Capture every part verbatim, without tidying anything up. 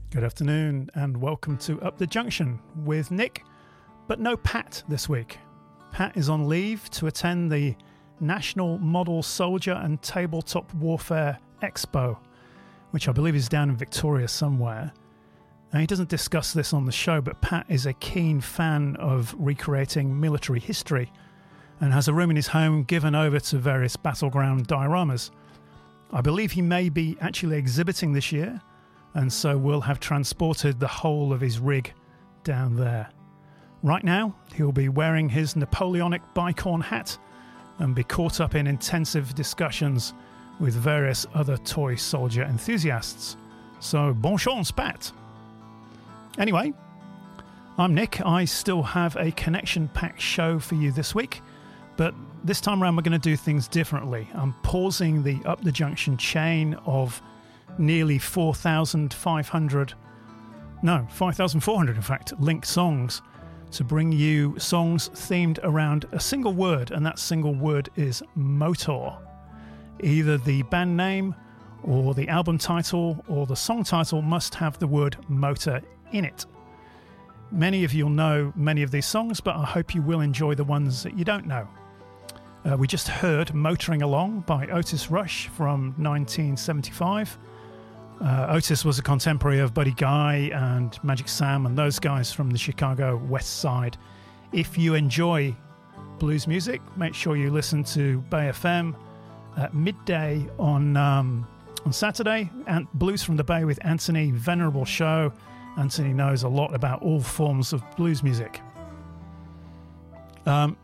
Good afternoon and welcome to Up the Junction with Nick, but no Pat this week. Pat is on leave to attend the National Model Soldier and Tabletop Warfare Expo, which I believe is down in Victoria somewhere. Now, he doesn't discuss this on the show, but Pat is a keen fan of recreating military history and has a room in his home given over to various battleground dioramas. I believe he may be actually exhibiting this year, and so will have transported the whole of his rig down there. Right now, he'll be wearing his Napoleonic bicorn hat and be caught up in intensive discussions with various other toy soldier enthusiasts. So, bon chance, Pat. Anyway, I'm Nick. I still have a connection-packed show for you this week, but this time around we're going to do things differently. I'm pausing the Up the Junction chain of nearly four thousand five hundred, no, five thousand four hundred in fact, linked songs to bring you songs themed around a single word, and that single word is motor. Either the band name or the album title or the song title must have the word motor in it. Many of you'll know many of these songs, but I hope you will enjoy the ones that you don't know. Uh, we just heard Motoring Along by Otis Rush from nineteen seventy-five. Uh, Otis was a contemporary of Buddy Guy and Magic Sam and those guys from the Chicago West Side. If you enjoy blues music, make sure you listen to Bay F M at midday on um, on Saturday. And Blues from the Bay with Anthony, venerable show. Anthony knows a lot about all forms of blues music. Um,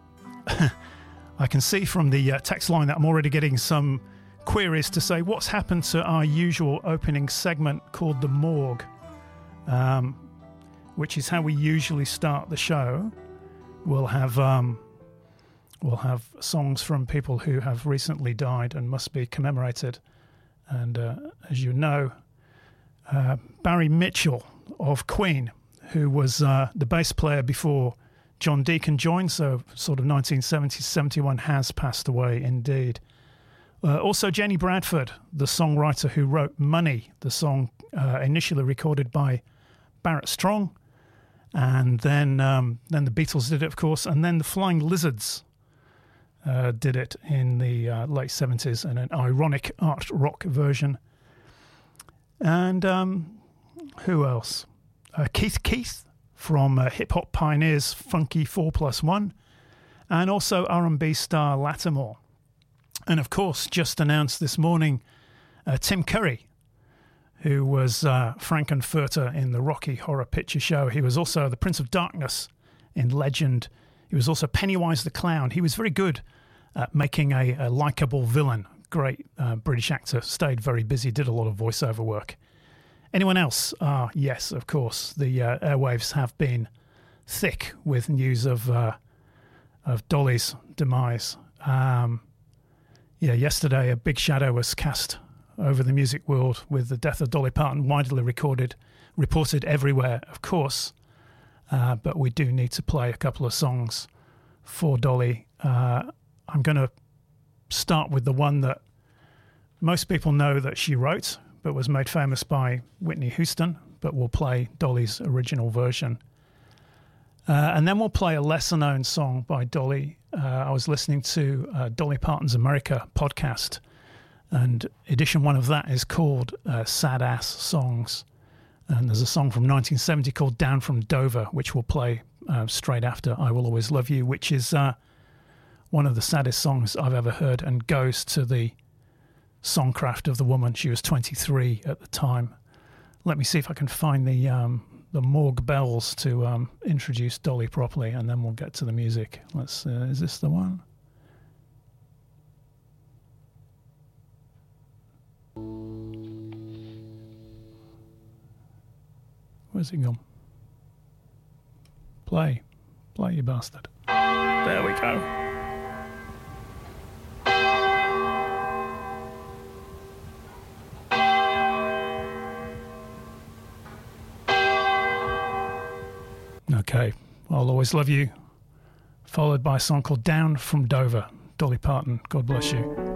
I can see from the uh, text line that I'm already getting some queries to say what's happened to our usual opening segment called The Morgue, um, which is how we usually start the show. We'll have um, we'll have songs from people who have recently died and must be commemorated. And uh, as you know, uh, Barry Mitchell of Queen, who was uh, the bass player before John Deacon joined, so sort of nineteen seventy to seventy-one, has passed away indeed. Uh, also, Jenny Bradford, the songwriter who wrote Money, the song uh, initially recorded by Barrett Strong, and then um, then the Beatles did it, of course, and then the Flying Lizards uh, did it in the uh, late seventies in an ironic art rock version. And um, who else? Uh, Keith Keith from uh, Hip Hop Pioneers' Funky four plus one, and also R and B star Lattimore. And of course, just announced this morning, uh, Tim Curry, who was uh, Frankenfurter in the Rocky Horror Picture Show. He was also the Prince of Darkness in Legend. He was also Pennywise the Clown. He was very good at making a, a likeable villain. Great uh, British actor, stayed very busy, did a lot of voiceover work. Anyone else? Ah, yes, of course. The uh, airwaves have been thick with news of uh, of Dolly's demise. Um, yeah, yesterday a big shadow was cast over the music world with the death of Dolly Parton, widely recorded, reported everywhere, of course. Uh, but we do need to play a couple of songs for Dolly. Uh, I'm going to start with the one that most people know that she wrote, but was made famous by Whitney Houston, but we'll play Dolly's original version. Uh, and then we'll play a lesser-known song by Dolly. Uh, I was listening to uh, Dolly Parton's America podcast, and edition one of that is called uh, Sad Ass Songs. And there's a song from nineteen seventy called Down from Dover, which we'll play uh, straight after I Will Always Love You, which is uh, one of the saddest songs I've ever heard and goes to the songcraft of the woman. She was twenty-three at the time. Let me see if I can find the um, the Morgue bells to um, introduce Dolly properly, and then we'll get to the music. Let's. Uh, is this the one? Where's it gone? Play, play, you bastard. There we go. Okay, I'll Always Love You, followed by a song called Down from Dover. Dolly Parton, God bless you.